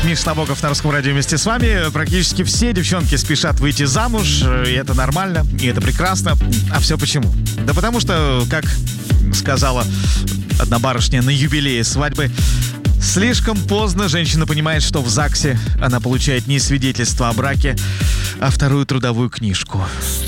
Денис Шлабоков на Русском радио вместе с вами. Практически все девчонки спешат выйти замуж, и это нормально, и это прекрасно. А все почему? Да потому что, как сказала одна барышня на юбилее свадьбы, слишком поздно женщина понимает, что в ЗАГСе она получает не свидетельство о браке, а вторую трудовую книжку.